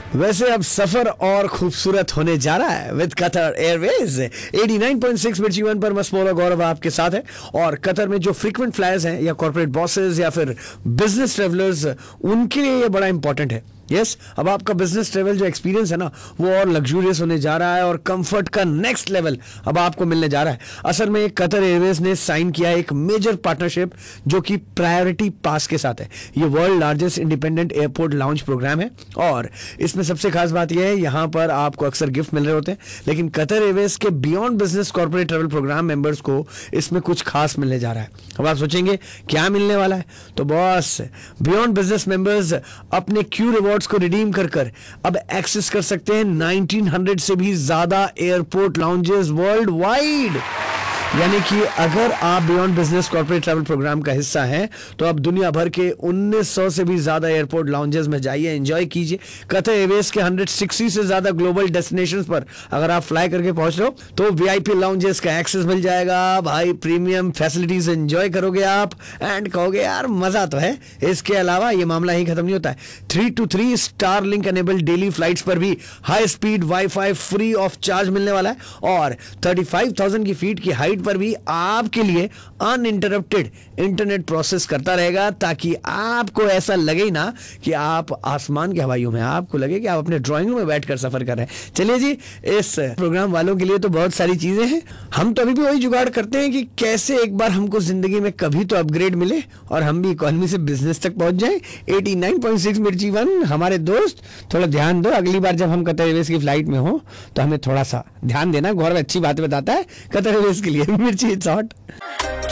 वैसे अब सफर और खूबसूरत होने जा रहा है विद कतर एयरवेज। 89.6 मिर्ची वन पर मसमोला गौरव आपके साथ है। और कतर में जो फ्रीक्वेंट फ्लायर्स हैं या कॉर्पोरेट बॉसेस या फिर बिजनेस ट्रेवलर्स, उनके लिए ये बड़ा इंपॉर्टेंट है। यस, अब आपका बिजनेस ट्रेवल जो एक्सपीरियंस है ना, वो और लग्जूरियस होने जा रहा है और कंफर्ट का नेक्स्ट लेवल अब आपको मिलने जा रहा है। असल में कतर एयरवेज ने साइन किया एक मेजर पार्टनरशिप जो कि प्रायोरिटी पास के साथ है। ये world largest independent airport lounge programme है और इसमें सबसे खास बात यह है, यहाँ पर आपको अक्सर गिफ्ट मिल रहे होते हैं, लेकिन कतर एयरवेज के beyond business corporate travel programme members को इसमें कुछ खास मिलने जा रहा है। अब आप सोचेंगे क्या मिलने वाला है, तो बॉस, बियॉन्ड बिजनेस मेंबर्स अपने क्यू रिवॉर्ड्स को रिडीम कर अब एक्सेस कर सकते हैं 1900 से भी ज्यादा एयरपोर्ट लाउंजेस वर्ल्ड वाइड। यानी कि अगर आप beyond business corporate travel programme का हिस्सा हैं तो आप दुनिया भर के 1900 से भी ज्यादा एयरपोर्ट लाउंजेस में जाइए, एंजॉय कीजिए। कतर एयरवेज के 160 से ज्यादा ग्लोबल डेस्टिनेशंस पर अगर आप फ्लाई करके पहुंच रहे हो तो वीआईपी लाउंजेस का एक्सेस मिल जाएगा भाई, प्रीमियम फैसिलिटीज एंजॉय करोगे आप एंड कहोगे यार मजा तो है। इसके अलावा ये मामला ही खत्म नहीं होता है, 3 to 3 star link enabled daily flights पर भी high speed wifi free of charge मिलने वाला है और 35,000 की फीट की हाइट पर भी आपके लिए अनइंटरप्टेड इंटरनेट प्रोसेस करता रहेगा, ताकि आपको ऐसा लगे ही ना कि आप आसमान के हवाइयों में, आपको लगे कि आप अपने ड्राइंग रूम में बैठकर सफर कर रहे हैं। चलिए जी, इस प्रोग्राम वालों के लिए तो बहुत सारी चीजें हैं। हम तो अभी भी वही जुगाड़ करते हैं कि कैसे एक बार हमको जिंदगी में कभी तो अपग्रेड मिले और हम भी इकोनॉमी से बिजनेस तक पहुंच जाएं। 89.6 मिर्ची वन हमारे दोस्त, थोड़ा ध्यान दो, अगली बार जब हम कतर एयरवेज की फ्लाइट में हो तो हमें थोड़ा सा ध्यान देना। गौरव अच्छी बातें बताता है कतर एयरवेज के लिए। मिर्ची इट्स हॉट।